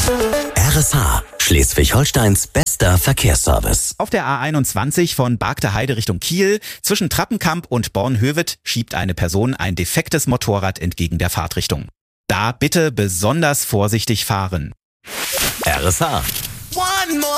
RSH, Schleswig-Holsteins bester Verkehrsservice. Auf der A21 von Bargteheide Richtung Kiel zwischen Trappenkamp und Bornhöved schiebt eine Person ein defektes Motorrad entgegen der Fahrtrichtung. Da bitte besonders vorsichtig fahren. RSH. One more